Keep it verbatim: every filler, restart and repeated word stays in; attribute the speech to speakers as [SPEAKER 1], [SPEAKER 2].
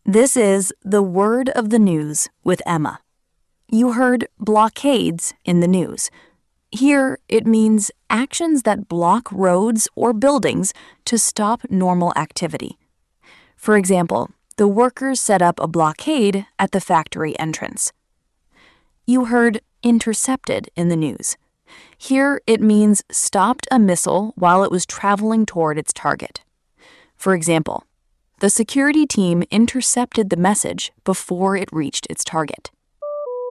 [SPEAKER 1] This is the word of the news with Emma. You heard blockades in the news. Here, it means actions that block roads or buildings to stop normal activity. For example, the workers set up a blockade at the factory entrance. You heard intercepted in the news. Here, it means stopped a missile while it was traveling toward its target. For example, the security team intercepted the message before it reached its target.